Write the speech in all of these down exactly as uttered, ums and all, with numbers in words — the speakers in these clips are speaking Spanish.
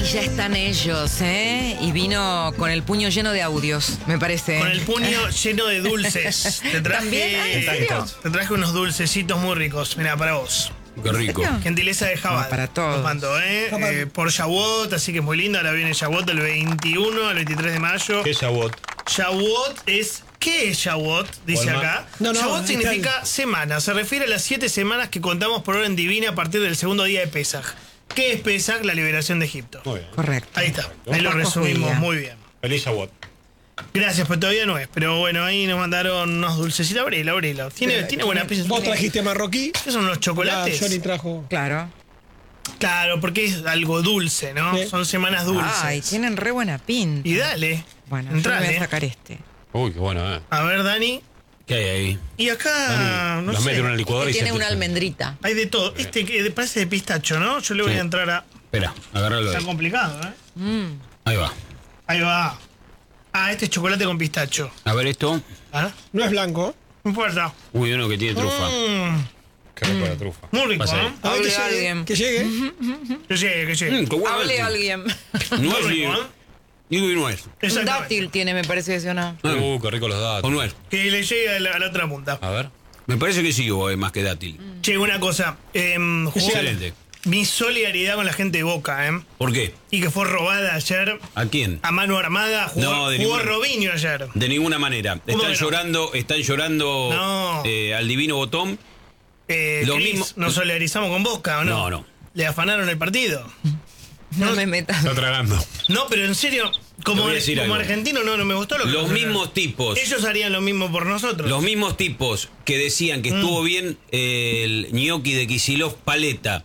ya están ellos, ¿eh? Y vino con el puño lleno de audios, me parece. Con el puño lleno de dulces. Te traje, ¿También? ¿Ah, en serio? te traje unos dulcecitos muy ricos. Mira, para vos. Qué rico. Gentileza de Jabal. No, para todos. Nos mandó, ¿eh? eh por Shavuot, así que es muy lindo. Ahora viene Shavuot del veintiuno al veintitrés de mayo. ¿Qué es Shavuot? Shavuot es... ¿Qué es Shavuot? Dice Walmart. acá. No, no, Shavuot significa está semana. Se refiere a las siete semanas que contamos por orden divina a partir del segundo día de Pesaj. ¿Qué es Pesaj? La liberación de Egipto. Muy bien. Correcto. Ahí está. Ahí lo Paco resumimos Julia. muy bien. Feliz Shavuot. Gracias, pero todavía no es. Pero bueno, ahí nos mandaron unos dulcecitos. Abrilo, abrilo. Tiene, tiene buena pizza. Vos trajiste marroquí. ¿Qué son los chocolates? Ah, Johnny trajo. Claro. Claro, porque es algo dulce, ¿no? Sí. Son semanas dulces. Ay, tienen re buena pinta. Y dale. Bueno, yo me entrale. voy a sacar este. Uy, qué bueno, ¿eh? A ver, Dani. ¿Qué hay ahí? Y acá, Dani, no los sé. mete en una licuadora y Tiene se una almendrita. Hay de todo. Este que parece de pistacho, ¿no? Yo le voy Sí. a entrar a... Espera, agárralo Está ahí. complicado, ¿eh? Mm. Ahí va. Ahí va. Ah, este es chocolate con pistacho. A ver esto. ¿Ah? No es blanco. No importa. Uy, uno que tiene trufa. Mm, Qué rico la trufa. muy rico, Pasa ahí. ¿eh? A ver, que Hable llegue. alguien. Que llegue. Que llegue, que llegue. Mm, qué bueno Hable este. alguien. No Muy es rico, ni... ¿eh? Digo y nuez. Un Exactamente. dátil tiene, me parece, ¿sí o no? Uh, qué rico los Ah, dátiles. O nuez. Que le llegue a la, a la otra punta. A ver. Me parece que sí, o es más que dátil. Che, una cosa. Eh, jugó- Excelente. mi solidaridad con la gente de Boca, ¿eh? ¿Por qué? Y que fue robada ayer ¿A quién? a mano armada. Jugó, No, de jugó ninguna- Robinho ayer. De ninguna manera. ¿Cómo Están que no? llorando, están llorando No. eh, al divino botón. Eh, Lo Cris, mismo- ¿nos solidarizamos con Boca o no? No, no. ¿Le afanaron el partido? No me metas. Está tragando. No, pero en serio, como, Te voy a decir como algo. argentino no, no me gustó lo que Los pasó ayer. mismos tipos. Ellos harían lo mismo por nosotros. Los mismos tipos que decían que estuvo bien eh, el ñoqui de Kicillof Paleta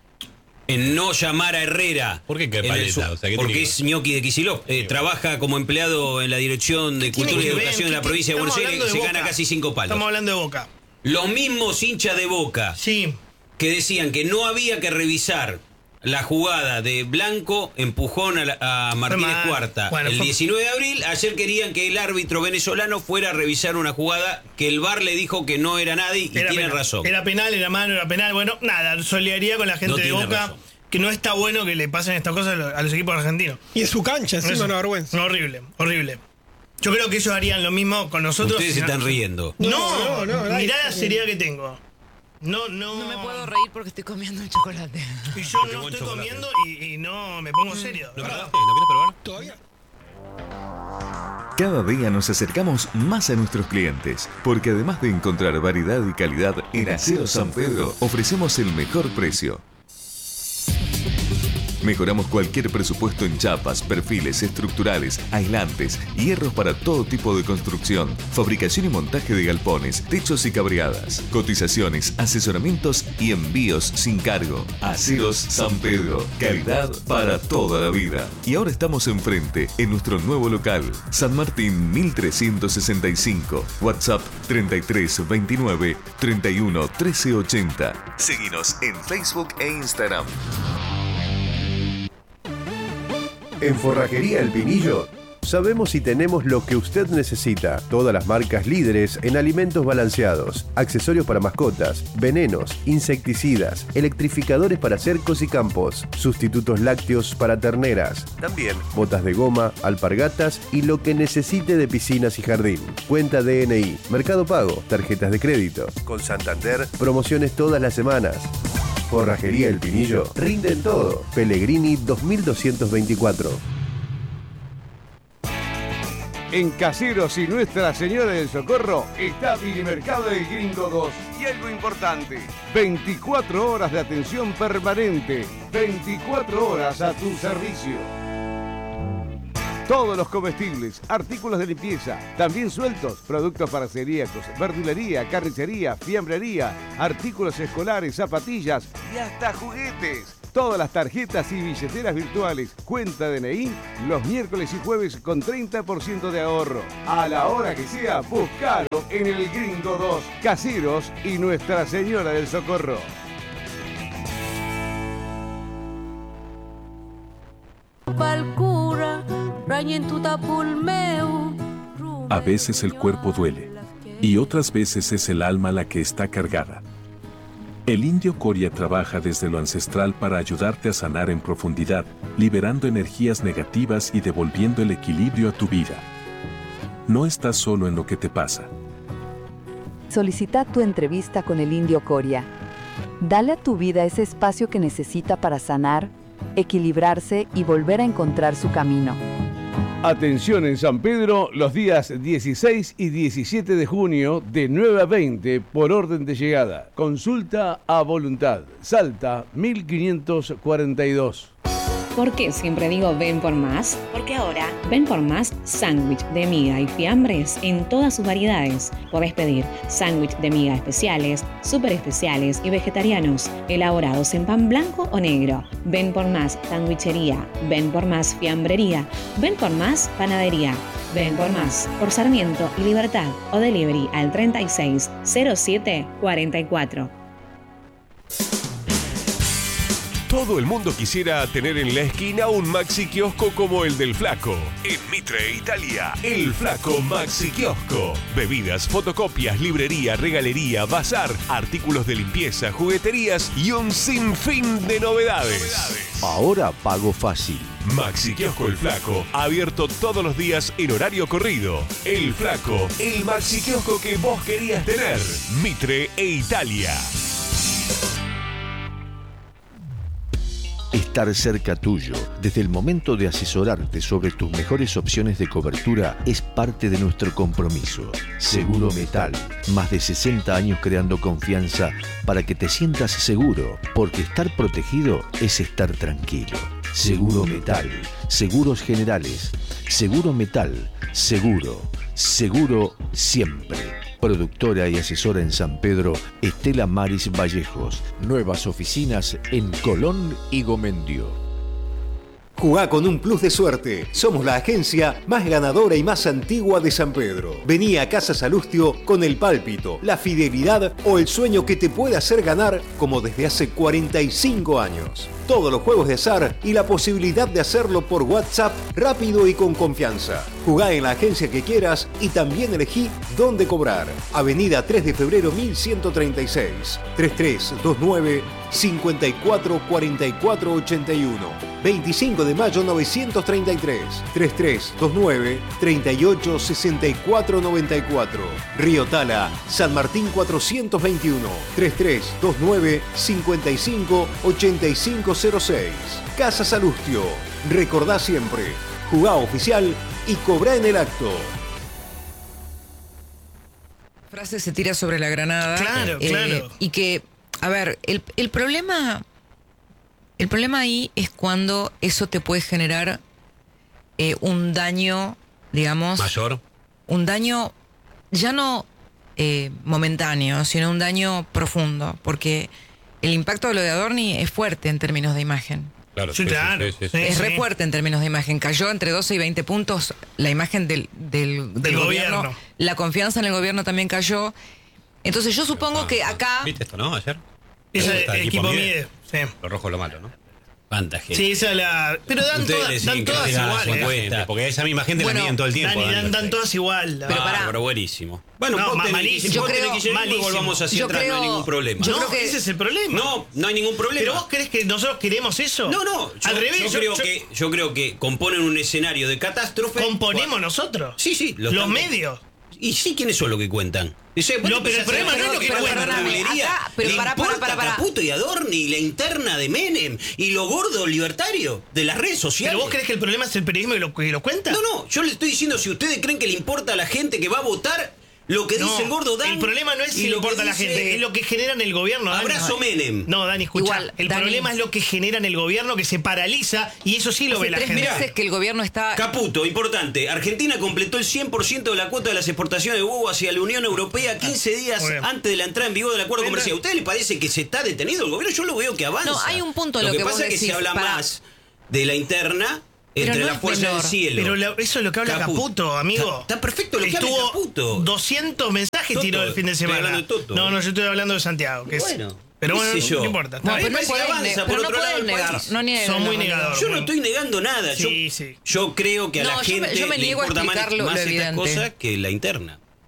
en no llamar a Herrera. ¿Por qué que en el Paleta? su- O sea, ¿qué porque tiene es ñoqui de Kicillof. Eh, trabaja como empleado en la Dirección de tiene Cultura y que ver? Educación de la ¿Qué- provincia de estamos Buenos Aires, hablando que de se gana Boca? casi cinco palos. Estamos hablando de Boca. Los mismos hinchas de Boca Sí. que decían que no había que revisar la jugada de Blanco, empujón a, la- a Martínez mal. Cuarta Bueno, el fue- diecinueve de abril. Ayer querían que el árbitro venezolano fuera a revisar una jugada que el V A R le dijo que no era nadie y Era tiene penal. razón. Era penal, era mano, era penal. Bueno, nada, solidaridad con la gente No de tiene Boca. razón. Que no está bueno que le pasen estas cosas a los, a los equipos argentinos. Y en su cancha, encima Eso. una vergüenza. No, horrible, horrible. Yo creo que ellos harían lo mismo con nosotros. Ustedes se Si no- están riendo. No, No, no, no, dale. mirá la seriedad que tengo. No, no. No me puedo reír porque estoy comiendo el chocolate. Y yo Qué no buen estoy chocolate. comiendo y, y no me pongo serio. ¿Lo ¿verdad? probaste? ¿Lo quieres probar? Todavía. Cada día nos acercamos más a nuestros clientes, porque además de encontrar variedad y calidad, en Acero San Pedro ofrecemos el mejor precio. Mejoramos cualquier presupuesto en chapas, perfiles, estructurales, aislantes, hierros para todo tipo de construcción, fabricación y montaje de galpones, techos y cabreadas, cotizaciones, asesoramientos y envíos sin cargo. Aceros San Pedro, calidad para toda la vida. Y ahora estamos enfrente, en nuestro nuevo local, San Martín mil trescientos sesenta y cinco, WhatsApp treinta y tres veintinueve treinta y uno trece ochenta. Seguinos en Facebook e Instagram. En Forrajería El Pinillo sabemos y tenemos lo que usted necesita. Todas las marcas líderes en alimentos balanceados, accesorios para mascotas, venenos, insecticidas, electrificadores para cercos y campos, sustitutos lácteos para terneras. También botas de goma, alpargatas y lo que necesite de piscinas y jardín. Cuenta D N I, Mercado Pago, tarjetas de crédito. Con Santander, promociones todas las semanas. Forrajería El Pinillo, rinde en todo. Pellegrini dos mil doscientos veinticuatro. En Caseros y Nuestra Señora del Socorro está Milimercado del Gringo dos. Y algo importante, veinticuatro horas de atención permanente, veinticuatro horas a tu servicio. Todos los comestibles, artículos de limpieza, también sueltos, productos para celíacos, verdulería, carnicería, fiambrería, artículos escolares, zapatillas y hasta juguetes. Todas las tarjetas y billeteras virtuales, cuenta D N I, los miércoles y jueves con treinta por ciento de ahorro. A la hora que sea, buscalo en el Gringo dos, Caseros y Nuestra Señora del Socorro. A veces el cuerpo duele y otras veces es el alma la que está cargada. El Indio Coria trabaja desde lo ancestral para ayudarte a sanar en profundidad, liberando energías negativas y devolviendo el equilibrio a tu vida. No estás solo en lo que te pasa. Solicita tu entrevista con el Indio Coria. Dale a tu vida ese espacio que necesita para sanar, equilibrarse y volver a encontrar su camino. Atención en San Pedro los días dieciséis y diecisiete de junio de nueve a veinte por orden de llegada. Consulta a voluntad. Salta mil quinientos cuarenta y dos. ¿Por qué siempre digo ven por más? Porque ahora ven por más sándwich de miga y fiambres en todas sus variedades. Podés pedir sándwich de miga especiales, súper especiales y vegetarianos, elaborados en pan blanco o negro. Ven por más sandwichería, ven por más fiambrería, ven por más panadería. Ven por más por Sarmiento y Libertad o delivery al treinta y seis cero siete cuarenta y cuatro. Todo el mundo quisiera tener en la esquina un Maxi Kiosco como el del Flaco. En Mitre, Italia, el Flaco Maxi Kiosco. Bebidas, fotocopias, librería, regalería, bazar, artículos de limpieza, jugueterías y un sinfín de novedades. Ahora pago fácil. Maxi Kiosco El Flaco, abierto todos los días en horario corrido. El Flaco, el Maxi Kiosco que vos querías tener. Mitre e Italia. Estar cerca tuyo, desde el momento de asesorarte sobre tus mejores opciones de cobertura, es parte de nuestro compromiso. Seguro Metal, más de sesenta años creando confianza para que te sientas seguro, porque estar protegido es estar tranquilo. Seguro Metal, seguros generales, Seguro Metal, seguro, seguro siempre. Productora y asesora en San Pedro, Estela Maris Vallejos. Nuevas oficinas en Colón y Gomendio. Jugá con un plus de suerte. Somos la agencia más ganadora y más antigua de San Pedro. Vení a Casa Salustio con el pálpito, la fidelidad o el sueño que te puede hacer ganar como desde hace cuarenta y cinco años. Todos los juegos de azar y la posibilidad de hacerlo por WhatsApp rápido y con confianza. Jugá en la agencia que quieras y también elegí dónde cobrar. Avenida tres de febrero mil ciento treinta y seis, treinta y tres veintinueve cincuenta y cuatro cuarenta y cuatro ochenta y uno. veinticinco de mayo novecientos treinta y tres, treinta y tres veintinueve treinta y ocho sesenta y cuatro noventa y cuatro. Río Tala, San Martín cuatrocientos veintiuno, treinta y tres veintinueve cincuenta y cinco ochenta y cinco cero seis. Casa Salustio. Recordá siempre, jugá oficial y cobrá en el acto. Frase se tira sobre la granada. Claro, eh, claro. Y que, a ver, el, el problema... El problema ahí es cuando eso te puede generar eh, un daño, digamos... Mayor. Un daño ya no eh, momentáneo, sino un daño profundo. Porque el impacto de lo de Adorni es fuerte en términos de imagen. Claro, Sí, claro. sí, sí, sí. Es Sí. re fuerte en términos de imagen. Cayó entre doce y veinte puntos la imagen del, del, del Del gobierno. gobierno. La confianza en el gobierno también cayó. Entonces yo supongo que acá... ¿Viste esto, no? Ayer. Ese Está el equipo mide. Sí. Lo rojo es lo malo, ¿no? Cuánta gente. Sí, esa es la. Pero dan, Ustedes todas- le dan siguen todas cargando igual. su eh. cuenta. Porque esa misma gente Bueno, la miden todo el tiempo. Dan, y dan, Dani. dan todas igual. Pero Ah, pará. pero buenísimo. Bueno, No, vos ma- tenés malísimo. que- Yo vos tenés creo- que llevar y malísimo. volvamos hacia Yo atrás, no hay creo- ningún problema. yo no, creo que- ese es el problema. No, no hay ningún problema. Pero vos crees que nosotros queremos eso. No, no, yo, Al revés. yo, yo- creo yo- que, yo creo que componen un escenario de catástrofe. Componemos nosotros. Sí, sí. Los están- medios. Y sí, ¿quiénes son los que cuentan? Dice, No, pero el problema no es lo que pero cuentan. perdóname, acá- pero ¿Le pará, pará, importa pará, pará. Caputo y Adorni y la interna de Menem y lo gordo libertario de las redes sociales? ¿Pero vos crees que el problema es el periodismo que lo, que lo cuenta? No, no, yo le estoy diciendo, si ustedes creen que le importa a la gente que va a votar lo que No, dice el gordo Dan. el problema no es y si le lo que importa a la dice- gente, es lo que genera en el gobierno. Dani. Abrazo Menem. No, Dani, escucha. Igual, el Dani. problema es lo que genera en el gobierno, que se paraliza, y eso sí lo Hace ve la tres gente. meses que el gobierno está... Caputo, importante. Argentina completó el cien por ciento de la cuota de las exportaciones de huevo hacia la Unión Europea quince días Muy bien. antes de la entrada en vigor del acuerdo Entra- comercial. ¿A ustedes les parece que se está detenido el gobierno? Yo lo veo que avanza. No, hay un punto en lo lo que, que vos pasa es que decís, se habla pará. más de la interna Pero entre no las es fuerzas menor. del cielo. Pero la- eso es lo que habla Caputo, amigo. Está, está perfecto lo que habla Estuvo Caputo. doscientos mensajes Toto, tiró el fin de estoy semana. hablando de Toto. No, no, yo estoy hablando de Santiago. Que es- Bueno, pero qué bueno, sé no, yo. no importa. Está No, bien. pero no parece que podés, avanza ne- por pero no otro lado podés el negar. país. No niegues Son la muy realidad. negadores. Yo no estoy negando nada. Yo, Sí, sí. yo creo que a No, la yo me- gente yo me le niego a importa más, explicar lo- más lo estas evidente. cosas que la interna.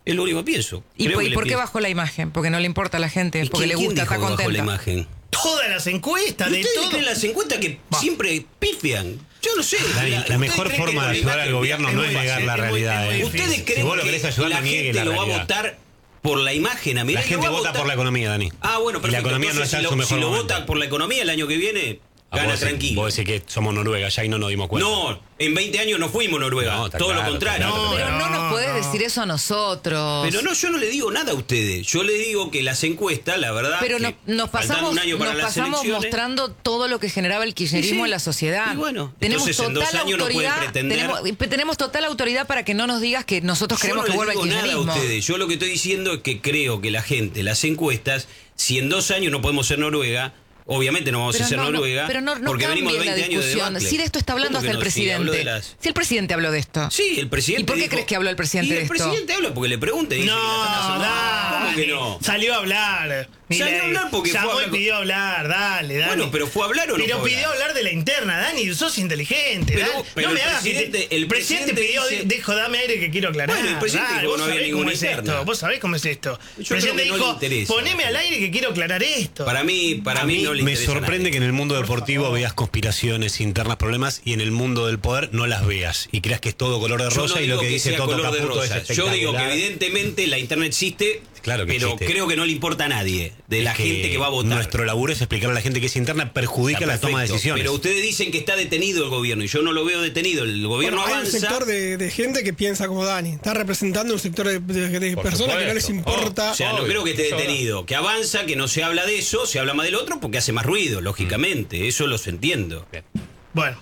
Es lo único que pienso. ¿Y, Creo por, que ¿y le por qué pienso. bajó la imagen? Porque no le importa a la gente, porque le ¿Quién gusta, dijo está que bajó contenta. la imagen? Todas las encuestas, ¿Y de ustedes todo. creen las encuestas que Va. siempre pifian? Yo no sé. Dani, la ¿Ustedes mejor creen forma que de la ayudar al imagen gobierno es no muy es negar fácil? la es muy- realidad. es muy eh. difícil. ¿Ustedes creen Si vos lo querés que ayudar, la no niegues gente la lo va a realidad. votar por la imagen? A mí La gente vota por la economía, Dani. Ah, bueno, Y perfecto. la economía no Entonces, está en si su lo, mejor si lo momento. votan por la economía el año que viene, Ah, gana vos decís- tranquilo. Vos decís que somos Noruega, ya y no nos dimos cuenta. No, en veinte años no fuimos Noruega. No, está todo claro, lo contrario. está claro. Pero no, No, nos podés no. decir eso a nosotros. Pero no, yo no le digo nada a ustedes. Yo le digo que las encuestas, la verdad. Pero que no- nos faltando pasamos, un año para nos las pasamos elecciones, mostrando todo lo que generaba el kirchnerismo Sí, sí. en la sociedad. Y bueno, tenemos entonces en dos total años no pueden autoridad, pretender- tenemos, tenemos total autoridad para que no nos digas que nosotros Yo queremos no que le vuelva el digo nada a kirchnerismo. ustedes. Yo lo que estoy diciendo es que creo que la gente, las encuestas, si en dos años no podemos ser Noruega, obviamente no vamos Pero a ser no, no, Noruega, pero no, no porque venimos de cambie la veinte años de discusión. debacle. Si de esto está hablando ¿Cómo hasta que el no? Sí, habló presidente. de las- Si el presidente habló de esto. Sí, el presidente ¿Y por qué dijo- crees que habló el presidente y de el esto? presidente habla porque le pregunta y dice No, que la están haciendo mal. ¿Cómo que no? Salió a hablar. Salió Milei. a hablar porque fue a Llamó hablar y con- pidió hablar, dale, dale. Bueno, pero ¿fue a hablar o no Pero fue a pidió hablar? hablar de la interna, Dani, sos inteligente. Pero- Dani. pero no me el hagas. presidente- que- el presidente pidió, dice- dijo, dame aire que quiero aclarar. Bueno, el presidente Dale, dijo que vos no había sabés ninguna cómo es interna. esto. Vos sabés cómo es esto. Yo El creo presidente que no le dijo, interesa. poneme al aire que quiero aclarar esto. Para mí, para A mí, mí no le me interesa a sorprende nadie. que en el mundo deportivo veas conspiraciones internas, problemas, y en el mundo del poder no las veas y creas que es todo color de Yo rosa no y digo lo que, dice sea Toto color de Caputo es rosa. Yo digo que espectacular. evidentemente la internet existe, Claro que pero existe. creo que no le importa a nadie de la Es que gente que va a votar. Nuestro laburo es explicar a la gente que es interna perjudica Está la toma de perfecto, decisiones. Pero ustedes dicen que está detenido el gobierno y yo no lo veo detenido. El gobierno Bueno, hay un avanza. sector de, de gente que piensa como Dani. Está representando un sector de, de- de Por personas que no supuesto. les importa. O sea, no creo que esté detenido. Que avanza, que no se habla de eso, se habla más del otro porque hace más ruido, lógicamente. Eso los entiendo. Bueno.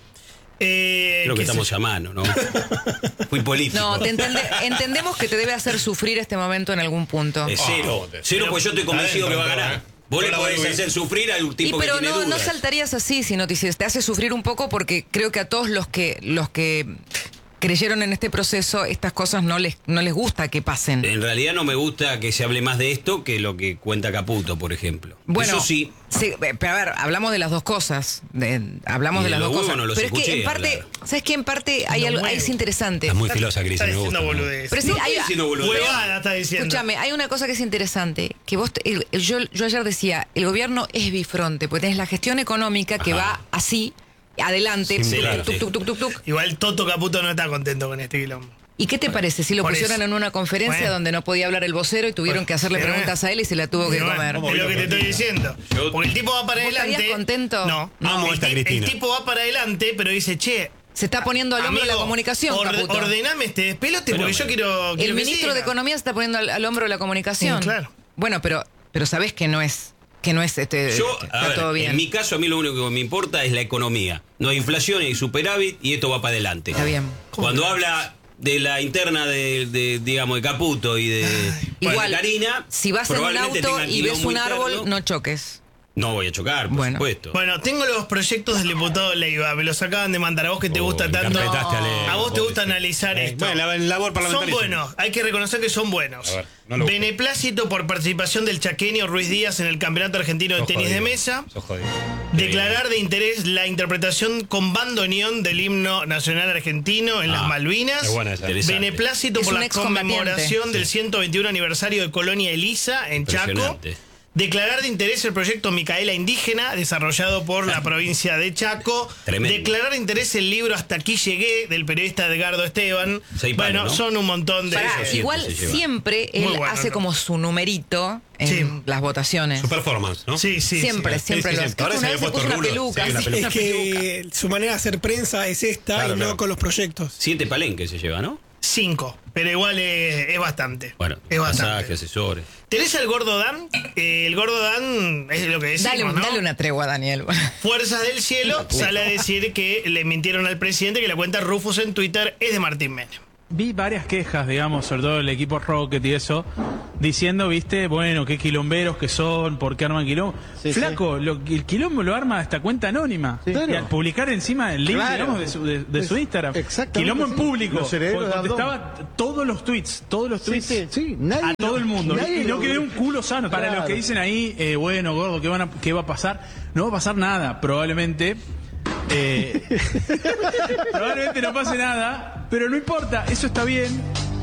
Eh, Creo que qué sé estamos yo. a mano, ¿no? Fui político. No, te entende- entendemos que te debe hacer sufrir este momento en algún punto. Es cero. Cero, pues yo estoy convencido que va a ganar. Vos le podés hacer sufrir al Y tipo que pero tiene no, no dudas. saltarías así si no te hicieras. Te hace sufrir un poco porque creo que a todos los que los que creyeron en este proceso estas cosas no les no les gusta que pasen. En realidad no me gusta que se hable más de esto que lo que cuenta Caputo, por ejemplo. Bueno, Eso sí. sí, pero a ver, hablamos de las dos cosas. de- hablamos Y de las de dos los cosas. huevos no los pero es que escuché en parte, hablar. ¿sabes qué? En parte hay No algo, mueve. es interesante. Es muy filosa, Cris, Está me diciendo gusta. boludez. Pero sí, No hay, estoy diciendo boludez. Huevada está diciendo. escúchame, hay una cosa que es interesante, que vos, te- el- el- yo, yo ayer decía, el gobierno es bifronte, porque tenés la gestión económica que Ajá. va así, adelante, Sí, tuc, claro. tuc, tuc, tuc, tuc, tuc. Igual Toto Caputo no está contento con este quilombo. ¿Y qué te parece si lo Por pusieron eso. en una conferencia Bueno. donde no podía hablar el vocero y tuvieron Bueno, que hacerle pero preguntas bueno. a él y se la tuvo que Y bueno, comer? Es lo que te estoy diciendo. Yo- Porque el tipo va para ¿Vos adelante. estarías contento? No. Amo el, esta ti- Cristina. el tipo va para adelante, pero dice, che. Se está poniendo al hombro amigo, la comunicación, or- Caputo. ordename este despelote porque Fenómeno. yo quiero. El quiero que ministro siga. de Economía se está poniendo al, al hombro la comunicación. Sí, claro. Bueno, pero pero sabés que no es que no es este Yo, que a está ver, todo bien. en mi caso, a mí lo único que me importa es la economía. No hay inflación, hay superávit y esto va para adelante. Está bien. Cuando habla de la interna de, de, digamos, de Caputo y de, bueno, Igual, de Karina, si vas en un probablemente auto tengan y ves quilombo un árbol, interno. no choques. No voy a chocar, por Bueno. supuesto. Bueno, tengo los proyectos del diputado Leiva, me los acaban de mandar a vos que te Oh, gusta tanto. encarpetaste a Leiva, A vos te gusta pobrecito. analizar Eh, esto. bueno, la- la labor Son parlamentaria. buenos, hay que reconocer que son buenos. A ver, no lo busques. Beneplácito por participación del chaqueño Ruiz Díaz en el Campeonato Argentino de Sos Tenis de jodido. Mesa. Sos jodido. Declarar de interés la interpretación con bandoneón del himno nacional argentino en Ah, las Malvinas. es buena esa. Interesante. Beneplácito Es por un la excombatiente. conmemoración del ciento veintiuno aniversario de Colonia Elisa en Chaco. Impresionante. Declarar de interés el proyecto Micaela Indígena, desarrollado por la provincia de Chaco. Tremendo. Declarar de interés el libro Hasta aquí llegué, del periodista Edgardo Esteban. Seis bueno, palos, ¿no? son un montón de... Pará, Eso siempre igual se lleva. siempre él Muy bueno, hace ¿no? como su numerito en Sí. las votaciones. Su performance, ¿no? Sí, sí. siempre, sí. siempre sí, lo sí. hace. Creo Ahora que se una le vez se ha puso puesto una rulo. peluca. Sí, una sí, peluca. Es que su manera de hacer prensa es esta Claro, y no claro. con los proyectos. Siete palenques se lleva, ¿no? Cinco, pero igual es, es bastante. Bueno, es pasaje, bastante. asesores. ¿Tenés al Gordo Dan? Eh, el Gordo Dan es lo que decimos, Dale, un- ¿no? dale una tregua, Daniel. Fuerzas del Cielo sale a decir que le mintieron al presidente, que la cuenta Rufus en Twitter es de Martín Menem. Vi varias quejas, digamos, sobre todo el equipo Rocket y eso, diciendo, viste, bueno, qué quilomberos que son, por qué arman quilombo. Sí, Flaco, lo- el quilombo lo arma esta cuenta anónima. Sí. Y al publicar encima el link, Claro. digamos, de su, de, de su Es- Instagram. exactamente, Quilombo en sí. público. Los herederos de Abdón. Contestaba todos los tweets, todos los tweets. Sí, sí, nadie a todo lo- el mundo. nadie Y no lo- quedé un culo sano. Para Claro. los que dicen ahí, eh, bueno, gordo, ¿qué, van a- ¿qué va a pasar? No va a pasar nada, probablemente. Eh, probablemente no pase nada, pero no importa, eso está bien.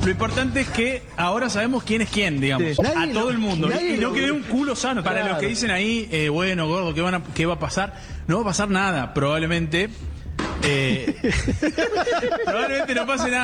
Lo importante es que ahora sabemos quién es quién, digamos. Sí. A Nadie todo lo- el mundo. nadie Y no lo- quede un culo sano. Para Claro. los que dicen ahí, eh, bueno, gordo, ¿qué, van a- ¿qué va a pasar? No va a pasar nada. Probablemente. eh, probablemente no pase nada.